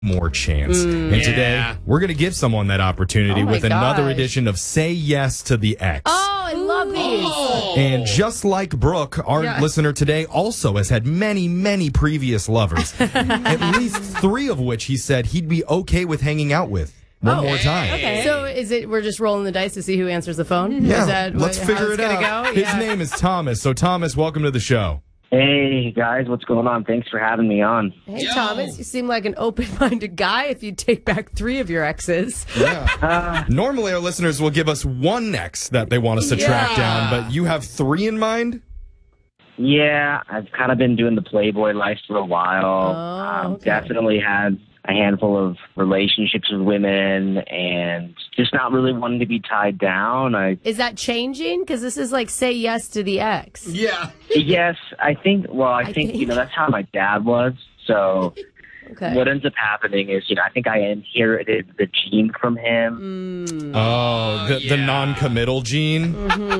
more chance. And today, we're going to give someone that opportunity with another edition of Say Yes to the Ex. Oh, I love these. And just like Brooke, our listener today also has had many, many previous lovers. At least 3 of which he said he'd be okay with hanging out with. One more time. Okay. So is it we're just rolling the dice to see who answers the phone? Yeah, let's figure it out. Go? His name is Thomas. So Thomas, welcome to the show. Hey, guys, what's going on? Thanks for having me on. Hey, Thomas, you seem like an open-minded guy if you take back 3 of your exes. Yeah. Normally, our listeners will give us 1 ex that they want us to track down, but you have 3 in mind? Yeah, I've kind of been doing the Playboy life for a while. Definitely had a handful of relationships with women and just not really wanting to be tied down. Is that changing? Because this is like Say Yes to the Ex. Yeah. Yes, I think, that's how my dad was. So what ends up happening is, I think I inherited the gene from him. The non-committal gene?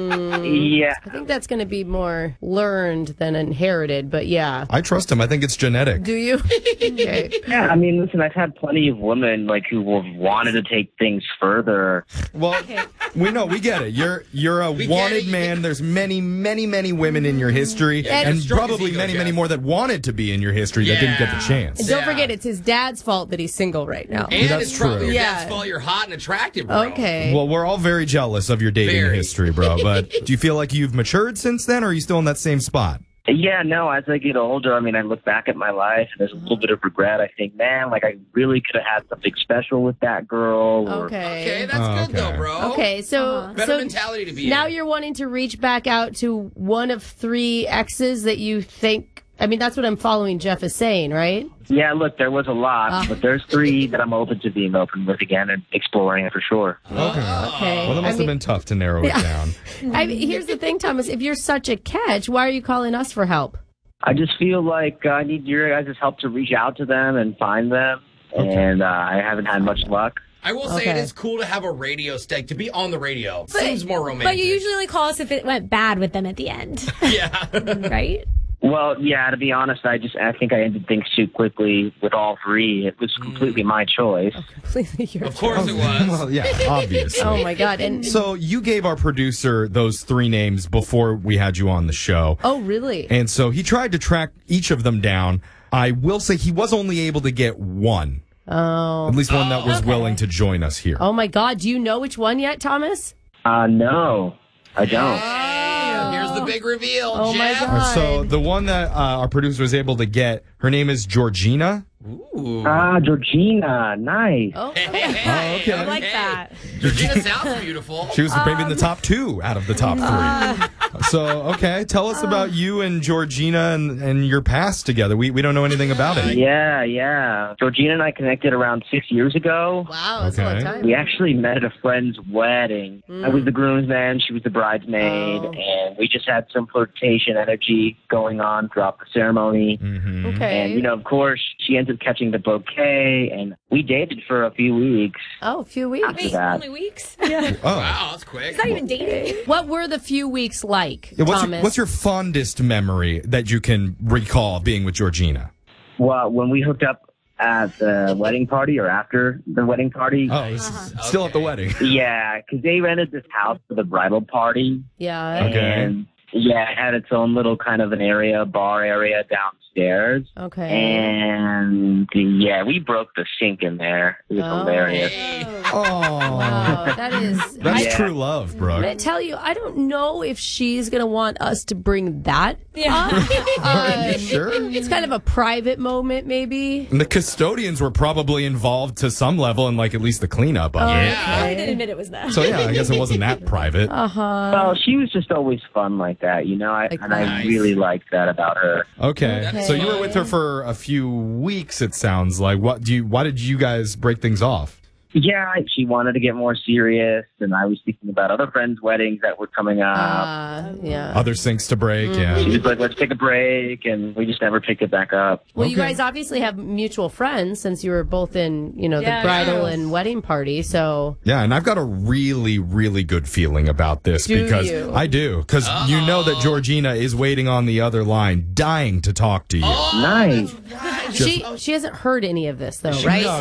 Yeah. I think that's going to be more learned than inherited, but yeah. I trust him. I think it's genetic. Do you? Okay. Yeah, I mean, listen, I've had plenty of women who have wanted to take things further. Well, we get it. You're a wanted man. There's many, many, many women in your history, and probably many, many more that wanted to be in your history that didn't get the chance. And don't forget, it's his dad's fault that he's single right now. And that's it's probably true. your dad's fault you're hot and attractive, bro. Okay. Well, we're all very jealous of your dating history, bro. But do you feel like you've matured since then, or are you still in that same spot? Yeah, no, as I get older, I look back at my life and there's a little bit of regret. I think, man, I really could have had something special with that girl. Okay, that's good though, bro. Okay, so better mentality to be now in. you're wanting to reach back out to one of 3 exes that you think, that's what I'm following Jeff is saying, right? Yeah, look, there was a lot, but there's 3 that I'm open to being open with again and exploring it for sure. Okay. Well, that must have been tough to narrow it down. Here's the thing, Thomas. If you're such a catch, why are you calling us for help? I just feel like I need your guys' help to reach out to them and find them, and I haven't had much luck. I will say it is cool to have a radio stake, to be on the radio. Seems more romantic. But you usually call us if it went bad with them at the end. Yeah. Right? Well, yeah, to be honest, I think I ended things too quickly with all 3. It was completely my choice. Completely your Of course it was. Well, yeah, obviously. Oh, my God. And So you gave our producer those 3 names before we had you on the show. Oh, really? And so he tried to track each of them down. I will say he was only able to get 1. Oh. At least one that was willing to join us here. Oh, my God. Do you know which one yet, Thomas? No, I don't. Here's the big reveal, Oh, my Jeff. God. So the one that our producer was able to get, her name is Georgina. Ooh. Georgina, nice. Okay. Okay. I like that. Georgina sounds beautiful. She was maybe in the top 2 out of the top 3. So, okay, tell us about you and Georgina and your past together. We don't know anything about it. Yeah. Georgina and I connected around 6 years ago. Wow, that's a long time. We actually met at a friend's wedding. I was the groomsman, she was the bridesmaid, and we just had some flirtation energy going on throughout the ceremony. Okay. And, of course, she ended up catching the bouquet, and we dated for a few weeks. Oh, a few weeks. After that. Only weeks? Yeah. Oh. Wow, that's quick. It's not even dating. What were the few weeks like, Yeah, Thomas? what's your fondest memory that you can recall of being with Georgina? Well, when we hooked up at the wedding party or after the wedding party. Oh, it was still at the wedding. Yeah, because they rented this house for the bridal party. Yeah. Okay. And, yeah, it had its own little kind of an area, bar area downstairs. Okay. And, yeah, we broke the sink in there. It was hilarious. Oh, Wow, that's true love, I'm Brooke. going to tell you, I don't know if she's going to want us to bring that up. Sure. It's kind of a private moment, maybe. And the custodians were probably involved to some level in at least the cleanup of it. I didn't admit it was that. So yeah, I guess it wasn't that private. Well, she was just always fun like that, and I really liked that about her. Okay. So you were with her for a few weeks, it sounds like. Why did you guys break things off? Yeah, she wanted to get more serious, and I was thinking about other friends' weddings that were coming up. Yeah. Other sinks to break, yeah. She was like, let's take a break, and we just never picked it back up. Well, you guys obviously have mutual friends since you were both in, the bridal and wedding party, so... Yeah, and I've got a really, really good feeling about this because I do. Because you know that Georgina is waiting on the other line, dying to talk to you. Nice. She hasn't heard any of this though, She- right? no,